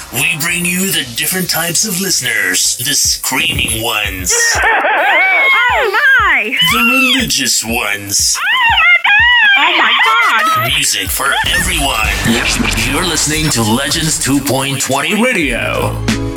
We bring you the different types of listeners. The screaming ones. Oh my! The religious ones. Oh my god! Music for everyone. You're listening to Legends 2.20 Radio.